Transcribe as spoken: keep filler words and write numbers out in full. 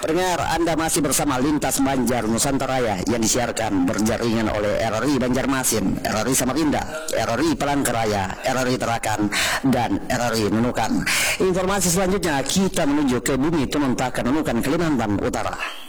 Pendengar, Anda masih bersama Lintas Banjar Nusantara yang disiarkan berjaringan oleh R R I Banjarmasin, R R I Samarinda, R R I Palangkaraya, R R I Tarakan, dan R R I Nunukan. Informasi selanjutnya kita menuju ke bumi Tumon Taka Nunukan, Kalimantan Utara.